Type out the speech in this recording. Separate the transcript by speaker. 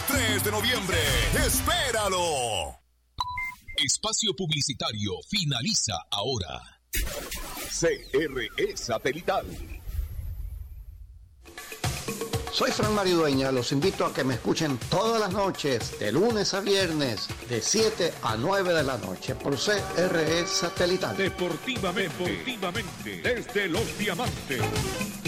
Speaker 1: 3 de noviembre. ¡Espéralo!
Speaker 2: Espacio publicitario finaliza ahora.
Speaker 1: CRE Satelital.
Speaker 3: Soy Fran Maridueña, los invito a que me escuchen todas las noches, de lunes a viernes, de 7 a 9 de la noche, por CRE Satelital.
Speaker 4: Deportivamente, desde Los Diamantes.